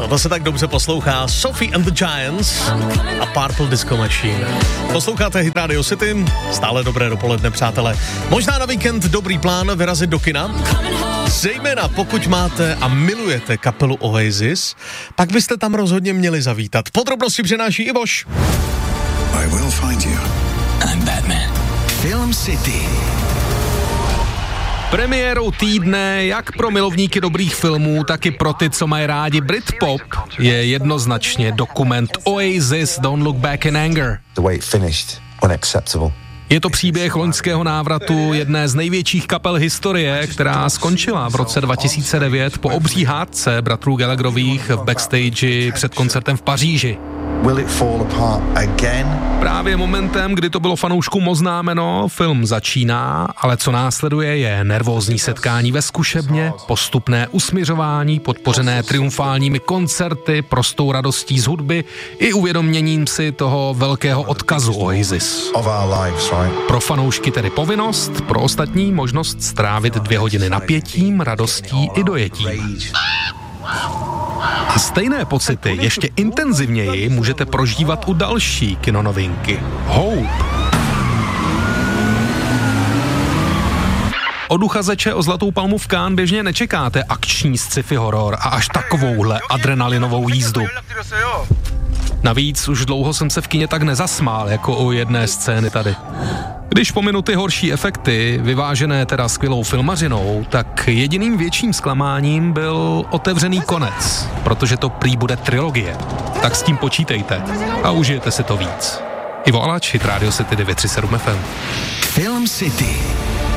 No to se tak dobře poslouchá. Sophie and the Giants a Purple Disco Machine. Posloucháte Hit Radio City, stále dobré dopoledne, přátelé. Možná na víkend dobrý plán vyrazit do kina, zejména pokud máte a milujete kapelu Oasis, pak byste tam rozhodně měli zavítat. Podrobnosti přináší Ivoš. I will find you. I'm Batman. Film City. Premiérou týdne jak pro milovníky dobrých filmů, tak i pro ty, co mají rádi Britpop, je jednoznačně dokument Oasis Don't Look Back in Anger. The way it finished, unacceptable. Je to příběh loňského návratu jedné z největších kapel historie, která skončila v roce 2009 po obří hádce bratrů Gallagherových v backstage před koncertem v Paříži. Will it fall apart again? Právě momentem, kdy to bylo fanouškům oznámeno, film začíná, ale co následuje je nervózní setkání ve zkušebně, postupné usmiřování, podpořené triumfálními koncerty, prostou radostí z hudby i uvědoměním si toho velkého odkazu Oasis. Pro fanoušky tedy povinnost, pro ostatní možnost strávit 2 hodiny napětím, radostí i dojetím. A stejné pocity ještě intenzivněji můžete prožívat u další kinonovinky. Hope. Od uchazeče o Zlatou palmu v Cannes běžně nečekáte akční sci-fi horor a až takovouhle adrenalinovou jízdu. Navíc už dlouho jsem se v kině tak nezasmál, jako u jedné scény tady. Když pominu ty horší efekty, vyvážené teda skvělou filmařinou, tak jediným větším zklamáním byl otevřený konec, protože to prý bude trilogie. Tak s tím počítejte a užijete si to víc. Ivo Alač, Hit Radio City 937 FM. Film City.